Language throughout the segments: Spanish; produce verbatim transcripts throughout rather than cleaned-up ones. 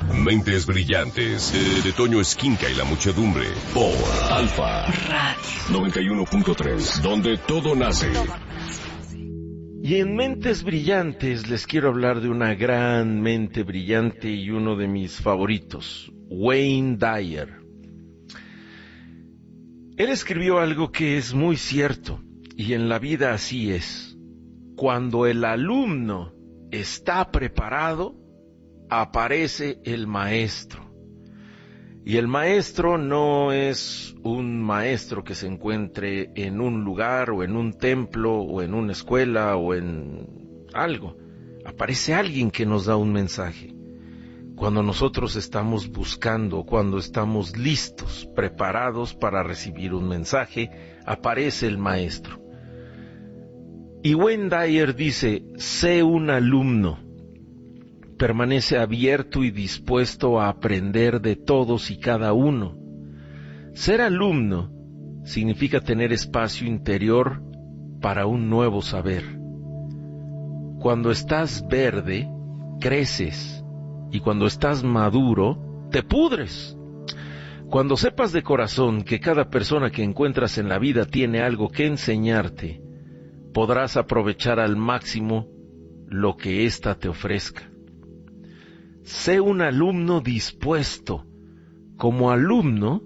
Mentes brillantes de, de Toño Esquinca y la muchedumbre por Alfa Radio noventa y uno punto tres, donde todo nace. Y en Mentes Brillantes les quiero hablar de una gran mente brillante y uno de mis favoritos, Wayne Dyer. Él escribió algo que es muy cierto, y en la vida así es. Cuando el alumno está preparado, aparece el maestro. Y el maestro no es un maestro que se encuentre en un lugar o en un templo o en una escuela o en algo. Aparece alguien que nos da un mensaje. Cuando nosotros estamos buscando, cuando estamos listos, preparados para recibir un mensaje, aparece el maestro. Y Wayne Dyer dice, sé un alumno. Permanece abierto y dispuesto a aprender de todos y cada uno. Ser alumno significa tener espacio interior para un nuevo saber. Cuando estás verde, creces, y cuando estás maduro, te pudres. Cuando sepas de corazón que cada persona que encuentras en la vida tiene algo que enseñarte, podrás aprovechar al máximo lo que ésta te ofrezca. Sé un alumno dispuesto. Como alumno,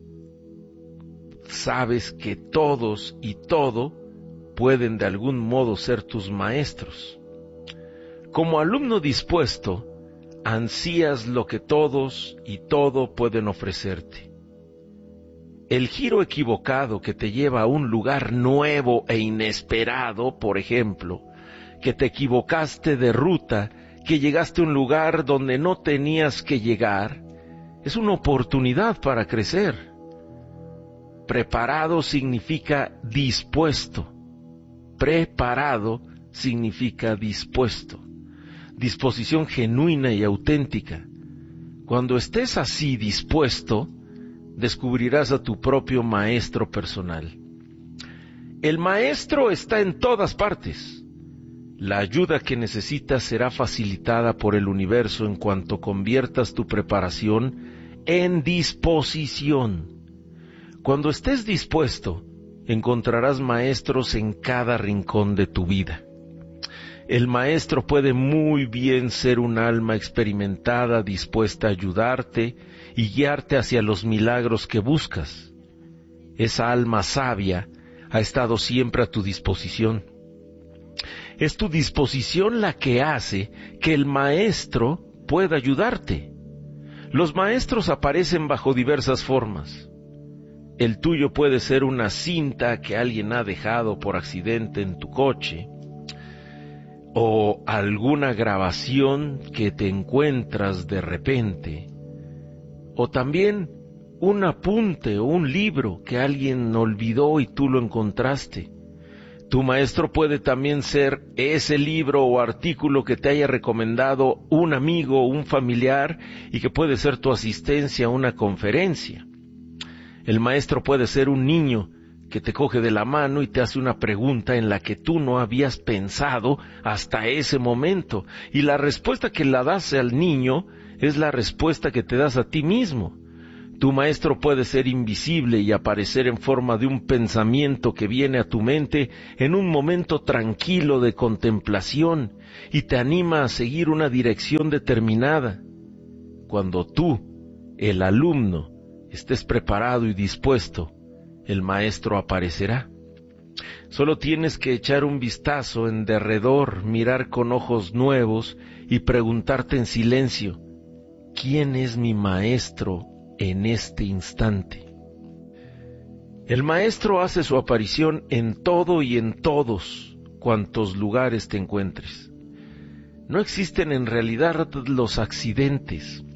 sabes que todos y todo pueden de algún modo ser tus maestros. Como alumno dispuesto, ansías lo que todos y todo pueden ofrecerte. El giro equivocado que te lleva a un lugar nuevo e inesperado, por ejemplo, que te equivocaste de ruta, que llegaste a un lugar donde no tenías que llegar, es una oportunidad para crecer. Preparado significa dispuesto. Preparado significa dispuesto. Disposición genuina y auténtica. Cuando estés así dispuesto, descubrirás a tu propio maestro personal. El maestro está en todas partes. La ayuda que necesitas será facilitada por el universo en cuanto conviertas tu preparación en disposición. Cuando estés dispuesto, encontrarás maestros en cada rincón de tu vida. El maestro puede muy bien ser un alma experimentada, dispuesta a ayudarte y guiarte hacia los milagros que buscas. Esa alma sabia ha estado siempre a tu disposición. Es tu disposición la que hace que el maestro pueda ayudarte. Los maestros aparecen bajo diversas formas. El tuyo puede ser una cinta que alguien ha dejado por accidente en tu coche, o alguna grabación que te encuentras de repente, o también un apunte o un libro que alguien olvidó y tú lo encontraste. Tu maestro puede también ser ese libro o artículo que te haya recomendado un amigo o un familiar y que puede ser tu asistencia a una conferencia. El maestro puede ser un niño que te coge de la mano y te hace una pregunta en la que tú no habías pensado hasta ese momento, y la respuesta que la das al niño es la respuesta que te das a ti mismo. Tu maestro puede ser invisible y aparecer en forma de un pensamiento que viene a tu mente en un momento tranquilo de contemplación y te anima a seguir una dirección determinada. Cuando tú, el alumno, estés preparado y dispuesto, el maestro aparecerá. Solo tienes que echar un vistazo en derredor, mirar con ojos nuevos y preguntarte en silencio, ¿quién es mi maestro en este instante? El maestro hace su aparición en todo y en todos cuantos lugares te encuentres. No existen en realidad los accidentes.